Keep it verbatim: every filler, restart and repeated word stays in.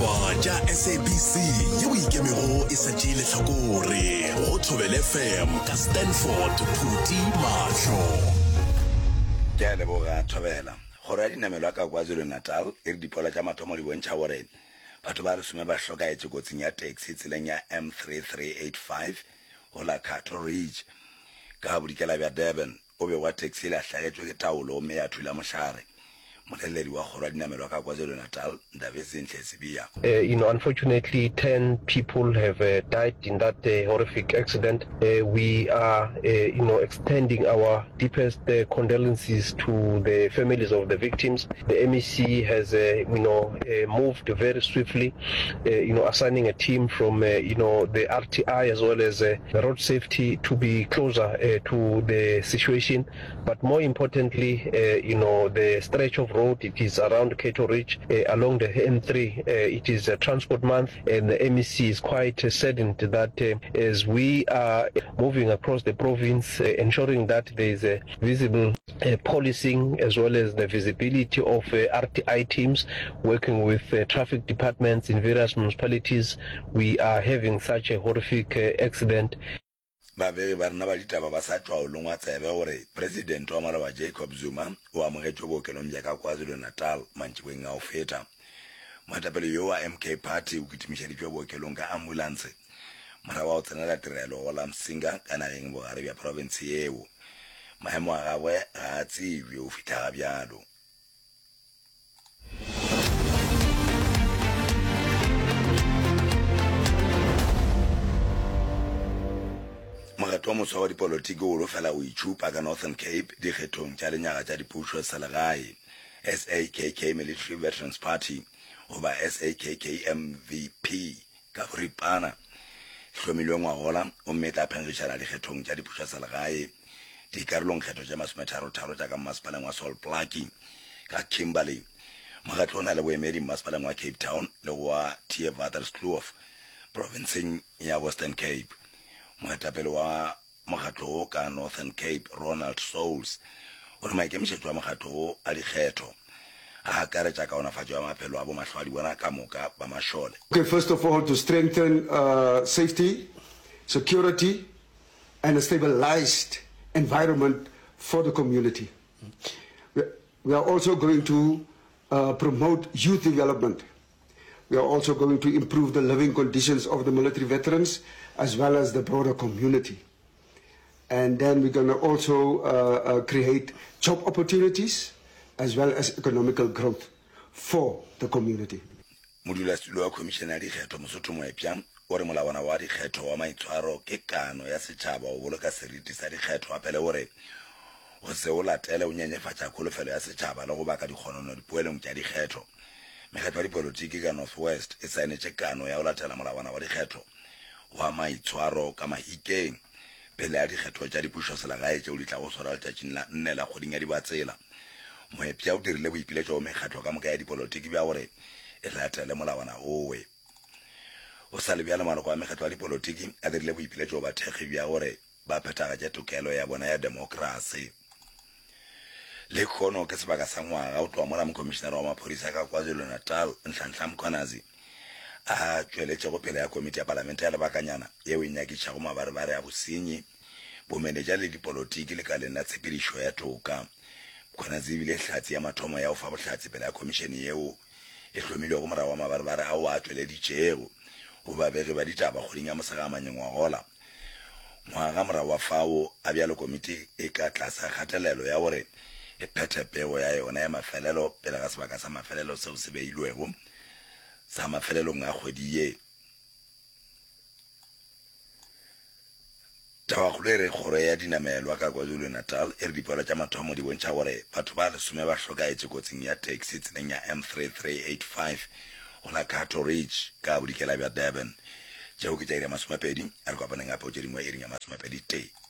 ditaba tša S A B C yeo ikemego e sa tšeile hlakore go Thobela F M ka Stanford Phuti Mahlo. Ke a leboga Thobela. Kgoro ya dinamelo ya ka KwaZulu-Natal e re dipola tša mathomo di bontšha gore batho ba re some ba hlokaetse kotsing ya taxi tseleng ya M three three eight five go la Cato Ridge ka bodikela bja Durban. O be wa taxi la hlagetšwe ke taolo mme ya thula mohlare. Uh, you know, unfortunately, ten people have uh, died in that uh, horrific accident. Uh, we are, uh, you know, extending our deepest uh, condolences to the families of the victims. The M E C has, uh, you know, uh, moved very swiftly, uh, you know, assigning a team from, uh, you know, the R T I as well as uh, the road safety to be closer uh, to the situation. But more importantly, uh, you know, the stretch of road, it is around Cato Ridge, uh, along the M three. Uh, it is a transport month, and the M E C is quite uh, saddened that uh, as we are moving across the province, uh, ensuring that there is a visible uh, policing as well as the visibility of uh, R T I teams working with uh, traffic departments in various municipalities, we are having such a horrific uh, accident. Ba very ba rena ba ditaba ba sa tswa o longwa tsebe gore president wa Malawa Jacob Zuma o amogetse bookelong bja ka KwaZulu-Natal mantšhibeng a o feta. Moetapele yo wa M K Party o kitimišeditšwe bookelong ka ambulance morago wa go tsenela tirelo go la Msinga ka nageng bogare bja province eo. Maemo a gagwe ga a tsebje o fitlha ga bjalo. Mogato wa moswa wa dipolotiki o lo fela o itšhupa ka Northern Cape dikgethong tša lenyaga tša dipušo selegae. S A K K Military Veterans Party goba S A K K M V P ka boripana hlomilwe ngwagola o mme tla phengišana dikgethong tša dipušo selegae dikarolong kgetho tša masometharo-tharo tša ka mmasepaleng wa Sol Plaatje ka Kimberley. Mogatlo o na le boemedi mmasepaleng wa Cape Town le go wa Theewaterskloof provinceng ya Western Cape. Moetapele wa mogatlo ka Northern Cape Ronald Souls o re maikemišetšo wa mogatlo a dikgetho a akaretša kaonafatšo ya maphelo a bomahlwa a di bona ka moka ba mašole. Okay, first of all, to strengthen uh, safety, security, and a stabilized environment for the community. We, we are also going to uh, promote youth development. We are also going to improve the living conditions of the military veterans as well as the broader community. And then we're going to also uh, uh, create job opportunities as well as economical growth for the community. Modulasetulo wa Khomišene ya Dikgetho Mosotho Moepša o re molawana wa dikgetho wa maitshwaro ke kano ya setšhaba o boloka seriti sa dikgetho gape le gore go se o latele o nyenyefatša kholofelo ya setšhaba le go baka dikgonono dipoelong tša dikgetho. Mekgatlo ya dipolotiki ka North West e saenetše kano ya go latela molawana wa dikgetho wa maitshwaro ka mahikeng pele ya dikgetho tša dipušo selegae tšeo di tla go swara letšatšing la nne la kgweding ya Dibatsela. Moepša o dirile boipiletšo go mekgatlo ka moka ya dipolotiki bja gore e latele molawana owe. O sa le bjale maloko a mekgatlo ya dipolotiki a dirile boipiletšo go bathekgi bja gore ba phethagatše tokelo ya bona ya demokrasi. Le kgono ke sebaka sa ngwaga o tloa mola mokomišenara wa maphodisa ka KwaZulu-Natal Nhlanhla Mkhwanazi a tšweletše go pele ya komiti ya palamente ya lebakanyana yeo e nyakišago mabarebare a bosenyi bomenetša le dipolotiki lekaleng la tshepedišo ya toka. Mkhwanazi ebile hlatse ya mathomo ya go fa bohlatse pele ya komišene yeo e hlomilwego morago wa mabarebare ao a tšweleditšego go babegi ba ditaba kgweding ya mosegamanyeng wa gola. Ngwaga morago wa fao a bjalo komiti e ka tlase kgatelelo ya gore e phethe pego ya yona ya mafelelo pele ga sebaka sa mafelelo seo se beilwego sa mafelelong a kgwedi ye. Tabakgolo e re kgoro ya dinamelwa ka KwaZulu-Natal e re dipoelo tša mathomo di bontšha gore batho ba lesome ba hlokaetse kotsing ya taxi tseleng ya M three three eight five go la Cato Ridge ka bodikela bja Durban tšeo ke tša iri ya masomepedi a re kopaneng gape o tše dingwe iri ya masomepedi tee.